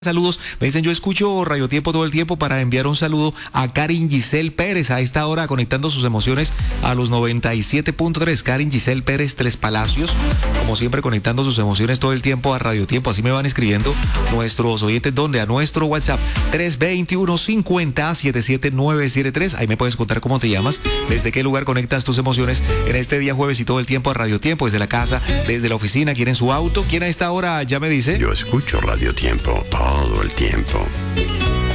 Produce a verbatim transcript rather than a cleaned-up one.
Saludos, me dicen yo escucho Radio Tiempo todo el tiempo para enviar un saludo a Karin Giselle Pérez a esta hora conectando sus emociones a los noventa y siete punto tres. Karin Giselle Pérez Tres Palacios, como siempre conectando sus emociones todo el tiempo a Radio Tiempo. Así me van escribiendo nuestros oyentes donde a nuestro WhatsApp tres dos uno, cinco cero, siete siete nueve siete tres. Ahí me puedes contar cómo te llamas, desde qué lugar conectas tus emociones en este día jueves y todo el tiempo a Radio Tiempo, desde la casa, desde la oficina, quién en su auto, quién a esta hora ya me dice. Yo escucho Radio Tiempo todo el tiempo.